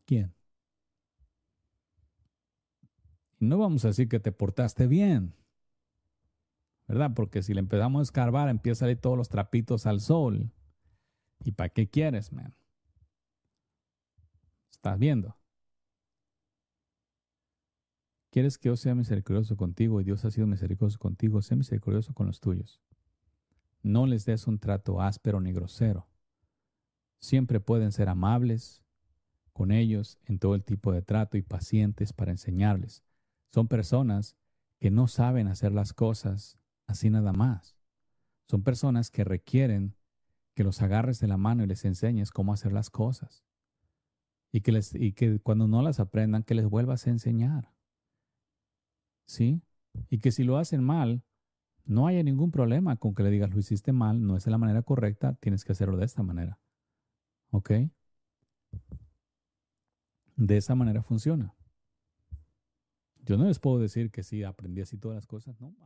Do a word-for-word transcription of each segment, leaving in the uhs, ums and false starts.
quién? Y no vamos a decir que te portaste bien, ¿verdad? Porque si le empezamos a escarbar, empieza a salir todos los trapitos al sol. ¿Y para qué quieres, man? ¿Estás viendo? ¿Quieres que Dios sea misericordioso contigo y Dios ha sido misericordioso contigo? Sé misericordioso con los tuyos. No les des un trato áspero ni grosero. Siempre pueden ser amables con ellos en todo el tipo de trato y pacientes para enseñarles. Son personas que no saben hacer las cosas así nada más. Son personas que requieren que los agarres de la mano y les enseñes cómo hacer las cosas. Y que, les, y que cuando no las aprendan, que les vuelvas a enseñar. ¿Sí? Y que si lo hacen mal, no haya ningún problema con que le digas, lo hiciste mal, no es de la manera correcta, tienes que hacerlo de esta manera. ¿Ok? De esa manera funciona. Yo no les puedo decir que sí, aprendí así todas las cosas, ¿no?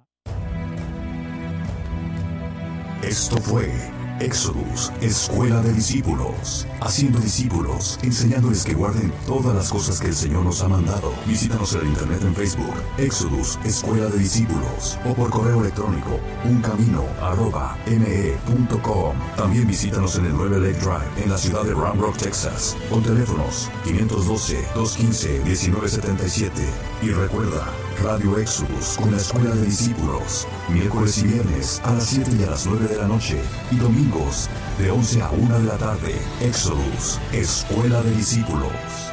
Esto fue Éxodus, Escuela de Discípulos. Haciendo discípulos, enseñándoles que guarden todas las cosas que el Señor nos ha mandado. Visítanos en el internet en Facebook, Éxodus, Escuela de Discípulos, o por correo electrónico, uncamino arroba me punto com. También visítanos en el nueve Lake Drive, en la ciudad de Round Rock, Texas, con teléfonos quinientos doce, doscientos quince, diecinueve setenta y siete. Y recuerda, Radio Éxodus con la Escuela de Discípulos, miércoles y viernes a las siete y a las nueve de la noche, y domingos de once a una de la tarde. Éxodus, Escuela de Discípulos.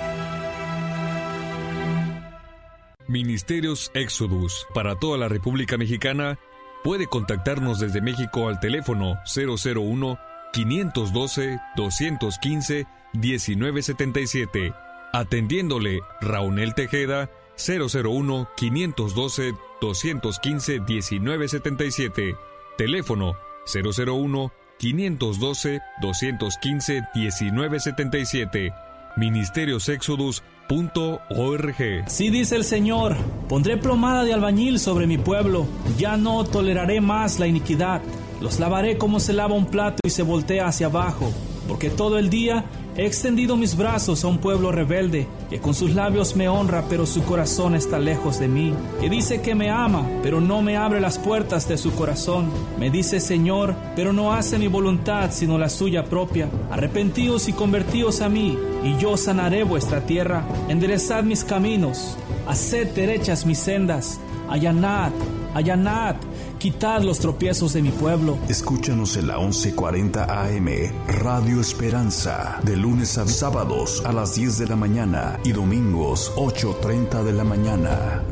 Ministerios Éxodus para toda la República Mexicana. Puede contactarnos desde México al teléfono cero cero uno, quinientos doce, doscientos quince, diecinueve setenta y siete. Atendiéndole Raúl Tejeda, cero cero uno, quinientos doce, doscientos quince, diecinueve setenta y siete. Teléfono cero cero uno, quinientos doce, doscientos quince, diecinueve setenta y siete. ministerios exodus punto org. Así dice el Señor: pondré plomada de albañil sobre mi pueblo, ya no toleraré más la iniquidad. Los lavaré como se lava un plato y se voltea hacia abajo, porque todo el día he extendido mis brazos a un pueblo rebelde, que con sus labios me honra, pero su corazón está lejos de mí, que dice que me ama, pero no me abre las puertas de su corazón. Me dice Señor, pero no hace mi voluntad, sino la suya propia. Arrepentíos y convertíos a mí, y yo sanaré vuestra tierra. Enderezad mis caminos, haced derechas mis sendas, allanad, allanad, quitad los tropiezos de mi pueblo. Escúchanos en la once cuarenta A M, Radio Esperanza, de lunes a sábados a las diez de la mañana y domingos ocho treinta de la mañana.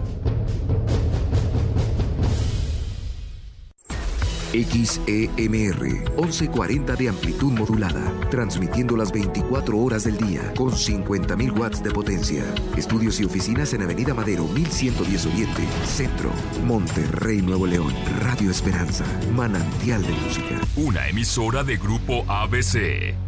X E M R, once cuarenta de amplitud modulada, transmitiendo las veinticuatro horas del día, con cincuenta mil watts de potencia. Estudios y oficinas en Avenida Madero, mil ciento diez Oriente, Centro, Monterrey, Nuevo León. Radio Esperanza, manantial de música. Una emisora de Grupo A B C.